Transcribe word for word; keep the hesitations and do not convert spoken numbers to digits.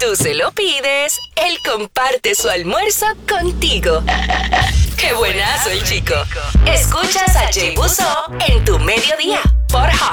tú se lo pides, él comparte su almuerzo contigo. ¡Qué buenazo el chico! Escuchas a Jay Buzó en tu mediodía por Hot